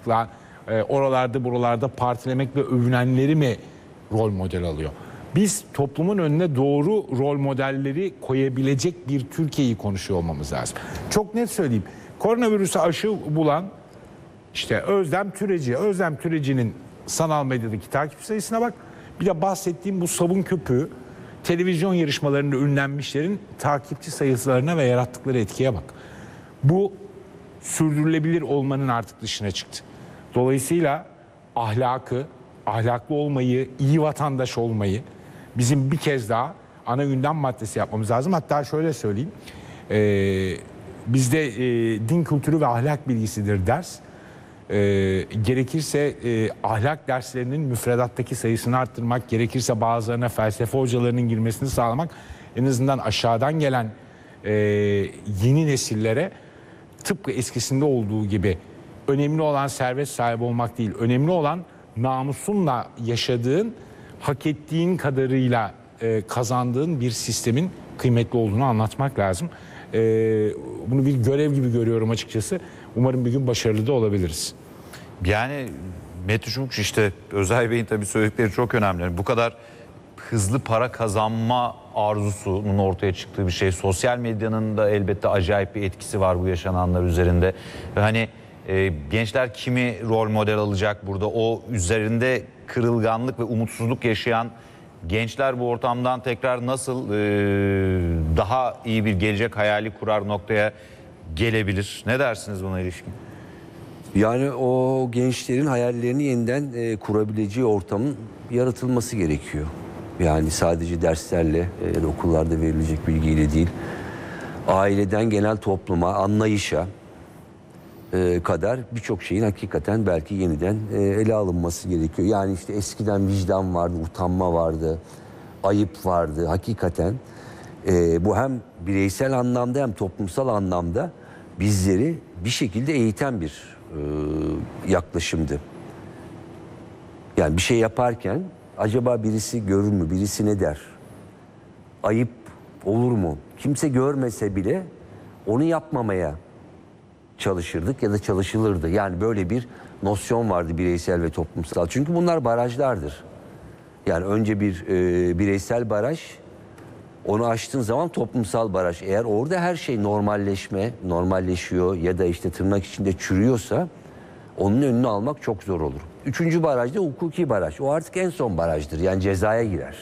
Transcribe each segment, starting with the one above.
yapmakla, oralarda buralarda partilemekle övünenleri mi rol model alıyor? Biz toplumun önüne doğru rol modelleri koyabilecek bir Türkiye'yi konuşuyor olmamız lazım. Çok net söyleyeyim. Koronavirüse aşı bulan işte Özlem Türeci. Özlem Türeci'nin sanal medyadaki takip sayısına bak. Bir de bahsettiğim bu sabun köpüğü televizyon yarışmalarında ünlenmişlerin takipçi sayılarına ve yarattıkları etkiye bak. Bu sürdürülebilir olmanın artık dışına çıktı. Dolayısıyla ahlaklı olmayı, iyi vatandaş olmayı bizim bir kez daha ana gündem maddesi yapmamız lazım. Hatta şöyle söyleyeyim, bizde din kültürü ve ahlak bilgisidir ders. Gerekirse ahlak derslerinin müfredattaki sayısını arttırmak, gerekirse bazılarına felsefe hocalarının girmesini sağlamak, en azından aşağıdan gelen yeni nesillere tıpkı eskisinde olduğu gibi önemli olan servet sahibi olmak değil, önemli olan namusunla yaşadığın, hak ettiğin kadarıyla kazandığın bir sistemin kıymetli olduğunu anlatmak lazım. Bunu bir görev gibi görüyorum açıkçası. Umarım bir gün başarılı da olabiliriz. Yani Metuş'un işte Özay Bey'in tabii söyledikleri çok önemli. Bu kadar hızlı para kazanma arzusunun ortaya çıktığı bir şey. Sosyal medyanın da elbette acayip bir etkisi var bu yaşananlar üzerinde. Ve hani gençler kimi rol model alacak burada? O üzerinde kırılganlık ve umutsuzluk yaşayan gençler bu ortamdan tekrar nasıl daha iyi bir gelecek hayali kurar noktaya gelebilir? Ne dersiniz buna ilişkin? Yani o gençlerin hayallerini yeniden kurabileceği ortamın yaratılması gerekiyor. Yani sadece derslerle, okullarda verilecek bilgiyle değil, aileden genel topluma, anlayışa kadar birçok şeyin hakikaten belki yeniden ele alınması gerekiyor. Yani işte eskiden vicdan vardı, utanma vardı, ayıp vardı. Hakikaten bu hem bireysel anlamda hem toplumsal anlamda bizleri bir şekilde eğiten bir yaklaşımdı. Yani bir şey yaparken acaba birisi görür mü, birisi ne der? Ayıp olur mu? Kimse görmese bile onu yapmamaya çalışırdık ya da çalışılırdı. Yani böyle bir nosyon vardı bireysel ve toplumsal. Çünkü bunlar barajlardır. Yani önce bir bireysel baraj, onu aştığın zaman toplumsal baraj. Eğer orada her şey normalleşiyor ya da işte tırnak içinde çürüyorsa onun önünü almak çok zor olur. Üçüncü baraj da hukuki baraj. O artık en son barajdır. Yani cezaya girer.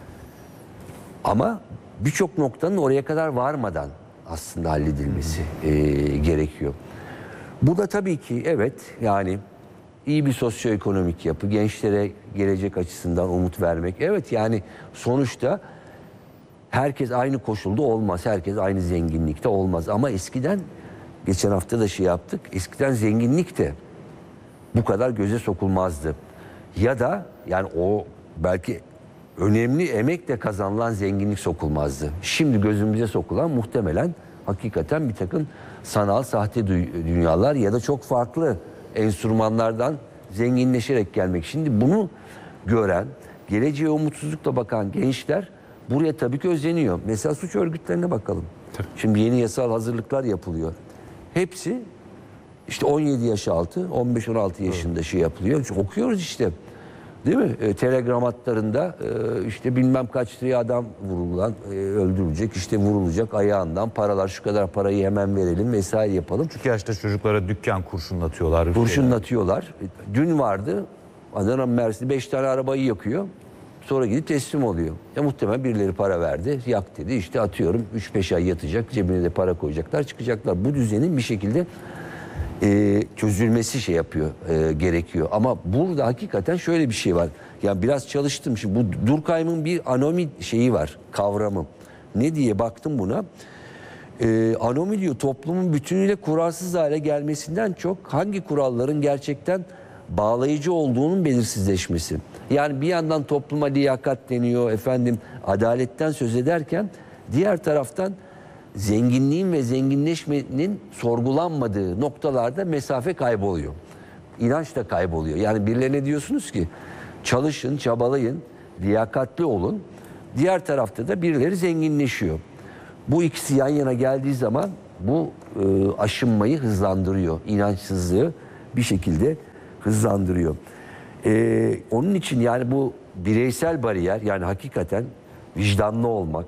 Ama birçok noktanın oraya kadar varmadan aslında halledilmesi gerekiyor. Bu da tabii ki evet yani iyi bir sosyoekonomik yapı, gençlere gelecek açısından umut vermek. Evet yani sonuçta herkes aynı koşulda olmaz, herkes aynı zenginlikte olmaz. Ama eskiden, geçen hafta da şey yaptık, eskiden zenginlik de bu kadar göze sokulmazdı. Ya da yani o belki önemli emekle kazanılan zenginlik sokulmazdı. Şimdi gözümüze sokulan muhtemelen hakikaten bir takım sanal sahte dünyalar ya da çok farklı enstrümanlardan zenginleşerek gelmek. Şimdi bunu gören, geleceğe umutsuzlukla bakan gençler buraya tabii ki özeniyor. Mesela suç örgütlerine bakalım. Tabii. Şimdi yeni yasal hazırlıklar yapılıyor. Hepsi işte 17 yaş altı, 15-16 yaşında şey yapılıyor. Okuyoruz işte. Değil mi? Telegram hatlarında işte bilmem kaç liraya adam öldürülecek, işte vurulacak, ayağından paralar, şu kadar parayı hemen verelim vesaire yapalım. Küçük yaşta çocuklara dükkan kurşunlatıyorlar. Kurşunlatıyorlar. Dün vardı, Adana Mersin'de 5 tane arabayı yakıyor. Sonra gidip teslim oluyor. Muhtemelen birileri para verdi, yak dedi. İşte atıyorum 3-5 ay yatacak, cebine de para koyacaklar, çıkacaklar. Bu düzenin bir şekilde çözülmesi şey yapıyor, gerekiyor. Ama burada hakikaten şöyle bir şey var. Yani biraz çalıştım. Şimdi bu Durkheim'in bir anomi şeyi var, kavramı. Ne diye baktım buna? Anomi diyor, toplumun bütünüyle kurarsız hale gelmesinden çok hangi kuralların gerçekten bağlayıcı olduğunun belirsizleşmesi. Yani bir yandan topluma liyakat deniyor, adaletten söz ederken diğer taraftan zenginliğin ve zenginleşmenin sorgulanmadığı noktalarda mesafe kayboluyor. İnanç da kayboluyor. Yani birilerine diyorsunuz ki çalışın, çabalayın, liyakatli olun. Diğer tarafta da birileri zenginleşiyor. Bu ikisi yan yana geldiği zaman bu aşınmayı hızlandırıyor. İnançsızlığı bir şekilde hızlandırıyor. Onun için yani bu bireysel bariyer, yani hakikaten vicdanlı olmak,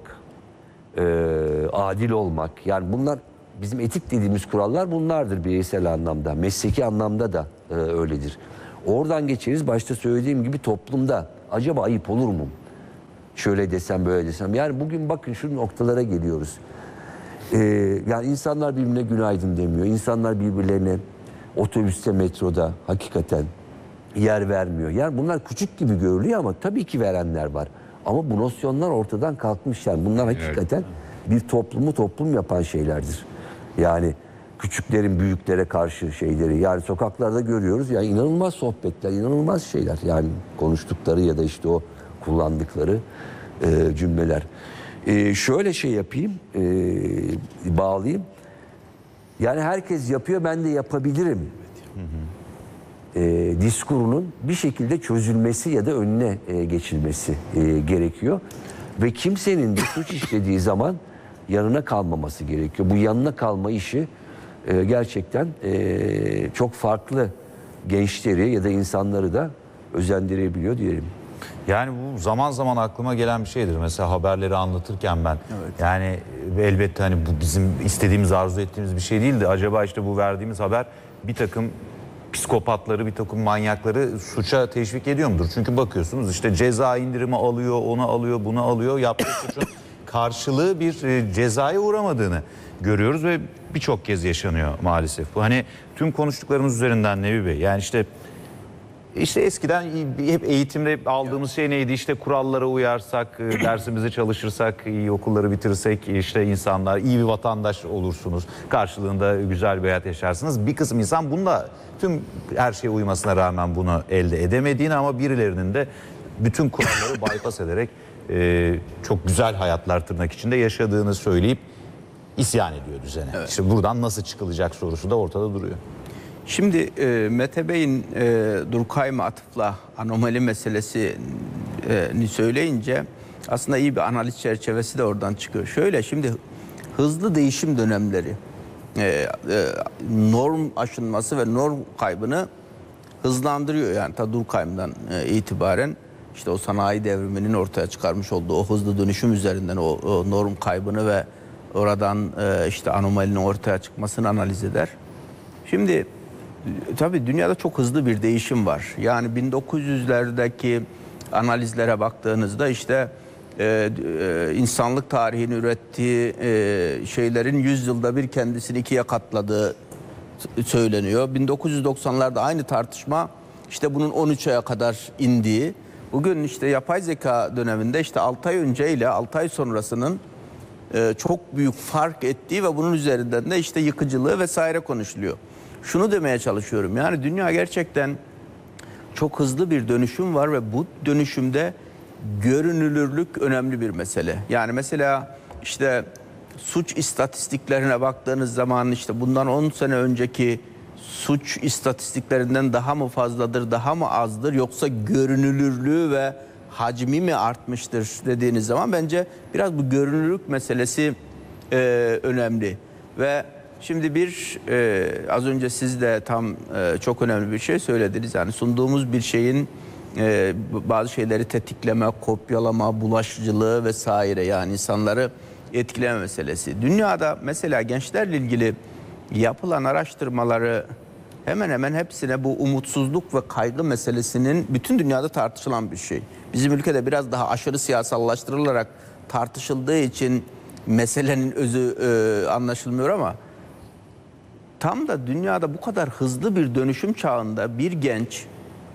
adil olmak, yani bunlar bizim etik dediğimiz kurallar bunlardır bireysel anlamda. Mesleki anlamda da öyledir. Oradan geçeriz. Başta söylediğim gibi toplumda acaba ayıp olur mu? Şöyle desem böyle desem. Yani bugün bakın şu noktalara geliyoruz. Yani insanlar birbirine günaydın demiyor. İnsanlar birbirlerine otobüste, metroda hakikaten yer vermiyor. Yani bunlar küçük gibi görülüyor ama tabii ki verenler var. Ama bu nosyonlar ortadan kalkmış yani. Bunlar hakikaten bir toplumu toplum yapan şeylerdir. Yani küçüklerin büyüklere karşı şeyleri. Yani sokaklarda görüyoruz. Yani inanılmaz sohbetler, inanılmaz şeyler. Yani konuştukları ya da işte o kullandıkları cümleler. Şöyle şey yapayım, bağlayayım. Yani herkes yapıyor, ben de yapabilirim. Diskurunun bir şekilde çözülmesi ya da önüne geçilmesi gerekiyor. Ve kimsenin de suç işlediği zaman yanına kalmaması gerekiyor. Bu yanına kalma işi gerçekten çok farklı gençleri ya da insanları da özendirebiliyor diyelim. Yani bu zaman zaman aklıma gelen bir şeydir. Mesela haberleri anlatırken ben. Yani elbette hani bu bizim istediğimiz, arzu ettiğimiz bir şey değildi. Acaba işte bu verdiğimiz haber bir takım psikopatları, bir takım manyakları suça teşvik ediyor mudur? Çünkü bakıyorsunuz işte ceza indirimi alıyor, onu alıyor, bunu alıyor. Yaptığı suçun karşılığı bir cezaya uğramadığını görüyoruz ve birçok kez yaşanıyor maalesef. Bu hani tüm konuştuklarımız üzerinden Nevi Bey. Yani işte eskiden hep eğitimde aldığımız şey neydi? İşte kurallara uyarsak, dersimizi çalışırsak, iyi okulları bitirirsek işte insanlar iyi bir vatandaş olursunuz. Karşılığında güzel bir hayat yaşarsınız. Bir kısım insan bunda tüm her şeye uymasına rağmen bunu elde edemediğini ama birilerinin de bütün kuralları bypass ederek çok güzel hayatlar tırnak içinde yaşadığını söyleyip isyan ediyor düzene. Evet. İşte buradan nasıl çıkılacak sorusu da ortada duruyor. Şimdi Mete Bey'in Durkheim'e atıfla anomali meselesini söyleyince aslında iyi bir analiz çerçevesi de oradan çıkıyor. Şöyle şimdi hızlı değişim dönemleri norm aşınması ve norm kaybını hızlandırıyor. Yani ta Durkheim'den itibaren işte o sanayi devriminin ortaya çıkarmış olduğu o hızlı dönüşüm üzerinden o norm kaybını ve oradan işte anomalinin ortaya çıkmasını analiz eder. Şimdi tabii dünyada çok hızlı bir değişim var. Yani 1900'lerdeki analizlere baktığınızda işte insanlık tarihinin ürettiği şeylerin 100 yılda bir kendisini ikiye katladığı söyleniyor. 1990'larda aynı tartışma işte bunun 13 aya kadar indiği. Bugün işte yapay zeka döneminde işte 6 ay önce ile 6 ay sonrasının çok büyük fark ettiği ve bunun üzerinden de işte yıkıcılığı vesaire konuşuluyor. Şunu demeye çalışıyorum. Yani dünya gerçekten çok hızlı bir dönüşüm var ve bu dönüşümde görünülürlük önemli bir mesele. Yani mesela işte suç istatistiklerine baktığınız zaman işte bundan 10 sene önceki suç istatistiklerinden daha mı fazladır, daha mı azdır yoksa görünülürlüğü ve hacmi mi artmıştır dediğiniz zaman bence biraz bu görünürlük meselesi önemli. Ve şimdi az önce siz de tam çok önemli bir şey söylediniz. Yani sunduğumuz bir şeyin bazı şeyleri tetikleme, kopyalama, bulaşıcılığı vesaire yani insanları etkileme meselesi. Dünyada mesela gençlerle ilgili yapılan araştırmaları hemen hemen hepsine bu umutsuzluk ve kaygı meselesinin bütün dünyada tartışılan bir şey. Bizim ülkede biraz daha aşırı siyasallaştırılarak tartışıldığı için meselenin özü anlaşılmıyor ama tam da dünyada bu kadar hızlı bir dönüşüm çağında bir genç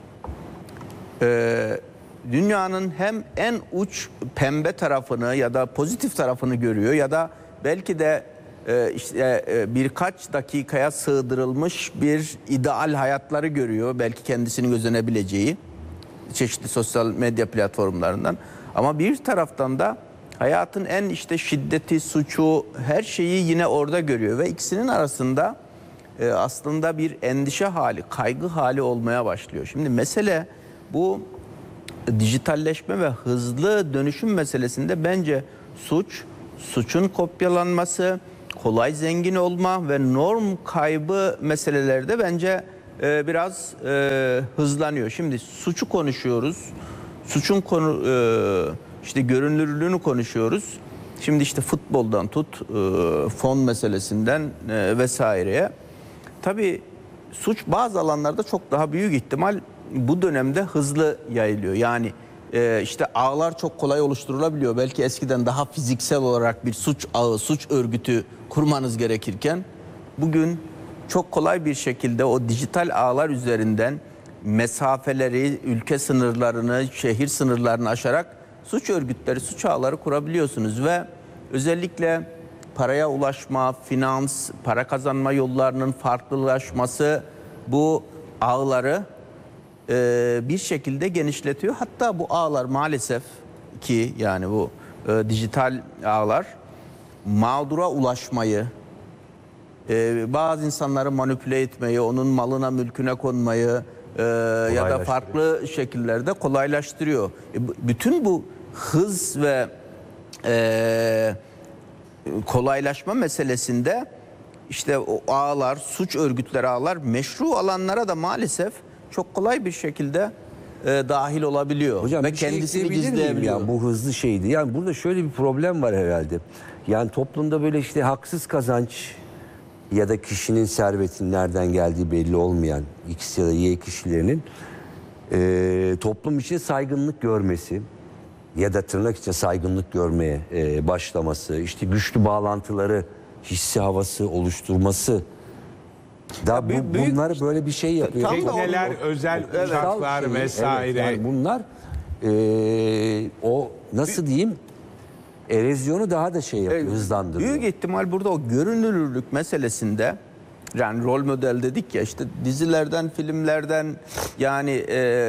dünyanın hem en uç pembe tarafını ya da pozitif tarafını görüyor ya da belki de birkaç dakikaya sığdırılmış bir ideal hayatları görüyor. Belki kendisinin özenebileceği çeşitli sosyal medya platformlarından. Ama bir taraftan da hayatın en işte şiddeti, suçu, her şeyi yine orada görüyor ve ikisinin arasında aslında bir endişe hali, kaygı hali olmaya başlıyor. Şimdi mesele bu dijitalleşme ve hızlı dönüşüm meselesinde bence suçun kopyalanması, kolay zengin olma ve norm kaybı meseleleri de bence biraz hızlanıyor. Şimdi suçu konuşuyoruz. Suçun işte görünürlüğünü konuşuyoruz. Şimdi işte futboldan tut, fon meselesinden vesaireye. Tabii suç bazı alanlarda çok daha büyük ihtimal bu dönemde hızlı yayılıyor. Yani işte ağlar çok kolay oluşturulabiliyor. Belki eskiden daha fiziksel olarak bir suç ağı, suç örgütü kurmanız gerekirken bugün çok kolay bir şekilde o dijital ağlar üzerinden mesafeleri, ülke sınırlarını, şehir sınırlarını aşarak suç örgütleri, suç ağları kurabiliyorsunuz ve özellikle paraya ulaşma, finans, para kazanma yollarının farklılaşması bu ağları bir şekilde genişletiyor. Hatta bu ağlar maalesef ki yani bu dijital ağlar mağdura ulaşmayı, bazı insanları manipüle etmeyi, onun malına, mülküne konmayı ya da farklı şekillerde kolaylaştırıyor. Bütün bu hız ve kolaylaşma meselesinde işte o ağlar, suç örgütleri ağlar meşru alanlara da maalesef çok kolay bir şekilde dahil olabiliyor. Hocam ve bir şey kendisini ekleyebilir miyim gizleyebiliyor. ya, bu hızlı şeydi. Yani burada şöyle bir problem var herhalde. Yani toplumda böyle işte haksız kazanç ya da kişinin servetin nereden geldiği belli olmayan X ya da Y kişilerinin toplum içinde saygınlık görmesi ya da tırnak içinde saygınlık görmeye başlaması, işte güçlü bağlantıları, hissi havası oluşturması da bunlar böyle bir şey yapıyor. Tam da Tekneler, özel uçaklar Şey, vesaire. evet, yani bunlar o nasıl diyeyim, erozyonu daha da şey yapıyor, hızlandırıyor. Büyük ihtimal burada o görünürlük meselesinde, yani rol model dedik ya, işte dizilerden, filmlerden, yani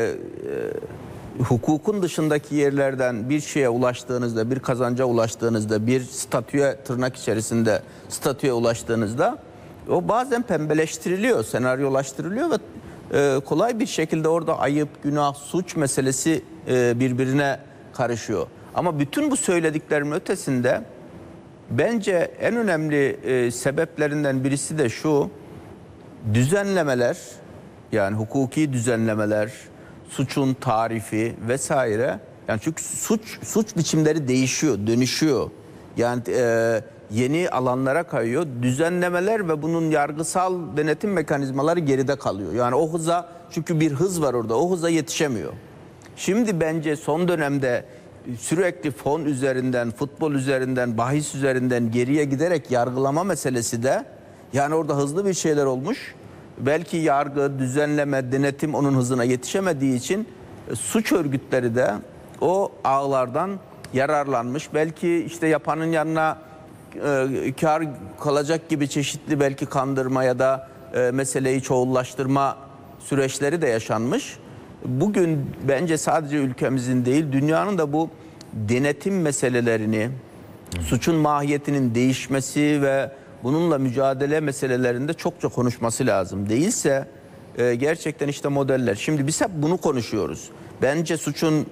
hukukun dışındaki yerlerden bir şeye ulaştığınızda, bir kazanca ulaştığınızda, bir statüye, tırnak içerisinde statüye ulaştığınızda o bazen pembeleştiriliyor, senaryolaştırılıyor ve kolay bir şekilde orada ayıp, günah, suç meselesi birbirine karışıyor. Ama bütün bu söylediklerimin ötesinde bence en önemli sebeplerinden birisi de şu: düzenlemeler, yani hukuki düzenlemeler, suçun tarifi vesaire. Yani çünkü suç biçimleri değişiyor, dönüşüyor. Yani yeni alanlara kayıyor. Düzenlemeler ve bunun yargısal denetim mekanizmaları geride kalıyor. Yani o hıza, çünkü bir hız var orada, o hıza yetişemiyor. Şimdi bence son dönemde sürekli fon üzerinden, futbol üzerinden, bahis üzerinden geriye giderek yargılama meselesi de, yani orada hızlı bir şeyler olmuş. Belki yargı, düzenleme, denetim onun hızına yetişemediği için suç örgütleri de o ağlardan yararlanmış. Belki işte yapanın yanına kar kalacak gibi çeşitli belki kandırma ya da meseleyi çoğullaştırma süreçleri de yaşanmış. Bugün bence sadece ülkemizin değil, dünyanın da bu denetim meselelerini, suçun mahiyetinin değişmesi ve bununla mücadele meselelerinde çokça konuşması lazım. Değilse gerçekten işte modeller. Şimdi biz hep bunu konuşuyoruz. Bence suçun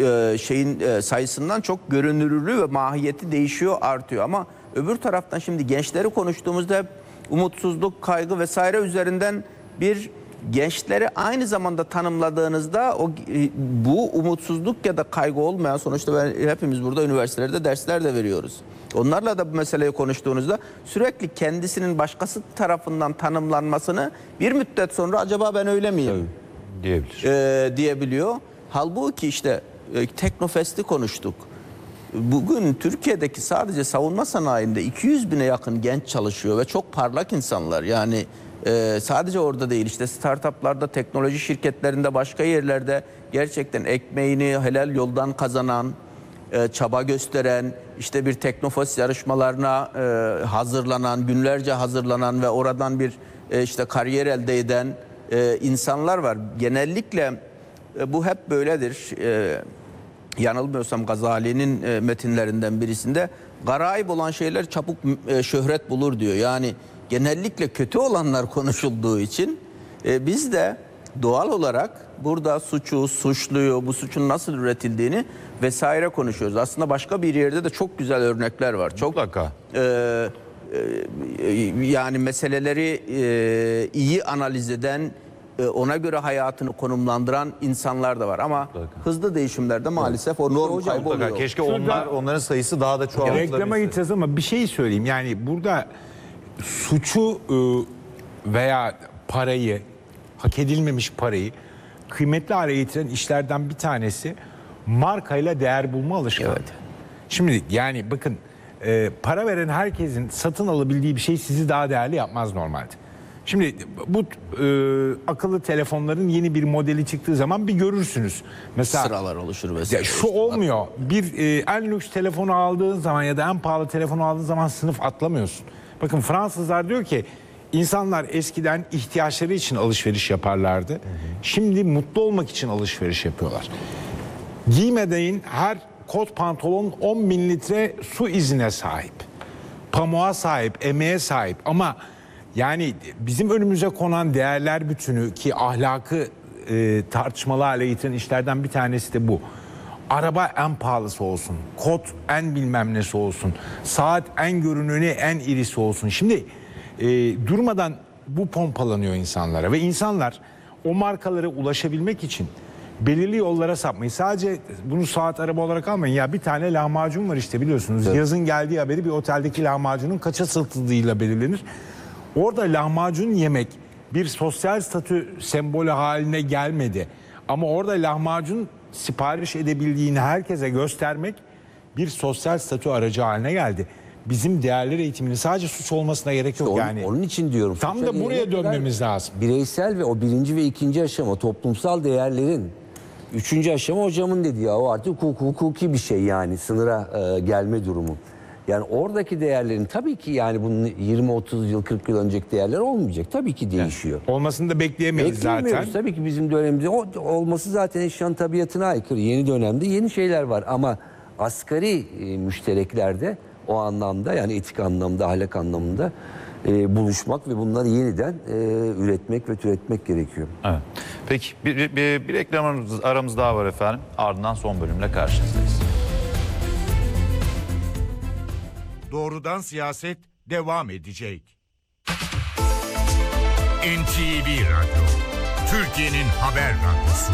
sayısından çok görünürlüğü ve mahiyeti değişiyor, artıyor. Ama öbür taraftan şimdi gençleri konuştuğumuzda hep umutsuzluk, kaygı vesaire üzerinden bir gençleri aynı zamanda tanımladığınızda bu umutsuzluk ya da kaygı olmayan, sonuçta hepimiz burada üniversitelerde dersler de veriyoruz. Onlarla da bu meseleyi konuştuğunuzda sürekli kendisinin başkası tarafından tanımlanmasını bir müddet sonra acaba ben öyle miyim? Diyebiliyor. Halbuki işte Teknofest'i konuştuk. Bugün Türkiye'deki sadece savunma sanayinde 200 bine yakın genç çalışıyor ve çok parlak insanlar. Yani sadece orada değil, işte startuplarda, teknoloji şirketlerinde, başka yerlerde gerçekten ekmeğini helal yoldan kazanan, çaba gösteren, işte bir Teknofest yarışmalarına hazırlanan, günlerce hazırlanan ve oradan bir işte kariyer elde eden insanlar var. Genellikle bu hep böyledir. Yanılmıyorsam Gazali'nin metinlerinden birisinde garayip olan şeyler çabuk şöhret bulur diyor. Yani genellikle kötü olanlar konuşulduğu için biz de doğal olarak burada suçu, suçluyu, bu suçun nasıl üretildiğini vesaire konuşuyoruz. Aslında başka bir yerde de çok güzel örnekler var. Çok yani meseleleri iyi analiz eden, ona göre hayatını konumlandıran insanlar da var. Ama hızlı değişimlerde maalesef o norm kaybı oluyor. Keşke onların sayısı daha da Reklama çoğaltılabilse. gideceğiz ama bir şey söyleyeyim. Yani burada suçu veya parayı, hak edilmemiş parayı kıymetli hale getiren işlerden bir tanesi markayla değer bulma alışkanlığı. Evet. Şimdi yani bakın para veren herkesin satın alabildiği bir şey sizi daha değerli yapmaz normalde. Şimdi bu akıllı telefonların yeni bir modeli çıktığı zaman bir görürsünüz. Mesela Sıralar oluşur vesaire. ya şu olmuyor. Bir en lüks telefonu aldığın zaman ya da en pahalı telefonu aldığın zaman sınıf atlamıyorsun. Bakın Fransızlar diyor ki insanlar eskiden ihtiyaçları için alışveriş yaparlardı. Şimdi mutlu olmak için alışveriş yapıyorlar. Giymediğin her kot pantolon 10.000 litre su izine sahip. Pamuğa sahip, emeğe sahip ama yani bizim önümüze konan değerler bütünü ki ahlakı tartışmalı hale getiren işlerden bir tanesi de bu. Araba en pahalısı olsun, kot en bilmem nesi olsun, saat en görüneni en irisi olsun. Şimdi durmadan bu pompalanıyor insanlara ve insanlar o markalara ulaşabilmek için belirli yollara sapmayı, sadece bunu saat, araba olarak almayın. Ya bir tane lahmacun var işte biliyorsunuz. Evet. Yazın geldiği haberi bir oteldeki lahmacunun kaça satıldığıyla belirlenir. Orada lahmacun yemek bir sosyal statü sembolü haline gelmedi. Ama orada lahmacun sipariş edebildiğini herkese göstermek bir sosyal statü aracı haline geldi. Bizim değerler eğitiminin sadece suç olmasına gerek yok yani. Onun için diyorum. Tam da buraya dönmemiz lazım. Bireysel ve o birinci ve ikinci aşama toplumsal değerlerin, üçüncü aşama hocamın dediği ya o artık hukuki bir şey yani sınıra gelme durumu. Yani oradaki değerlerin tabii ki yani bunun 20-30 yıl 40 yıl önceki değerler olmayacak. Tabii ki değişiyor. Olmasını da bekleyemeyiz zaten. Tabii ki bizim dönemimizde olması zaten eşyanın tabiatına aykırı. Yeni dönemde yeni şeyler var ama asgari müştereklerde o anlamda yani etik anlamda, ahlak anlamında buluşmak ve bunları yeniden üretmek ve türetmek gerekiyor. Evet. Peki bir reklam aramız daha var efendim. Ardından son bölümle karşınızdayız. Doğrudan siyaset devam edecek. NTV Radyo, Türkiye'nin haber radyosu.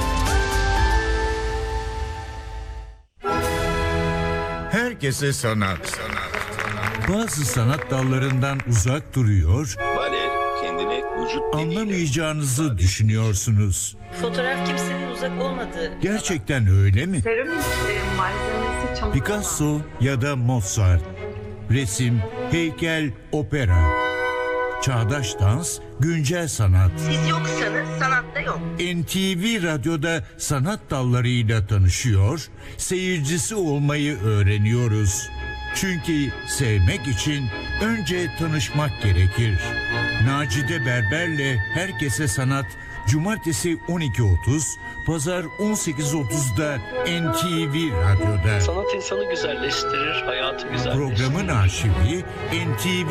Herkese sanat. Bazı sanat dallarından uzak duruyor, Baler kendine vücut anlamayacağınızı düşünüyorsunuz. Fotoğraf kimsenin uzak olmadığı. Gerçekten öyle mi? Seramik malzemesi çamur. Picasso ya da Mozart. Resim, heykel, opera. Çağdaş dans, güncel sanat. Siz yoksanız sanatta yok. NTV Radyo'da sanat dallarıyla tanışıyor, seyircisi olmayı öğreniyoruz. Çünkü sevmek için önce tanışmak gerekir. Nacide Berber'le Herkese Sanat, Cumartesi 12.30, Pazar 18.30'da NTV Radyo'da. sanat insanı güzelleştirir, hayatı güzelleştirir. Programın arşivi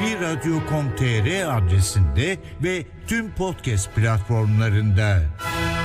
ntvradyo.com.tr adresinde ve tüm podcast platformlarında.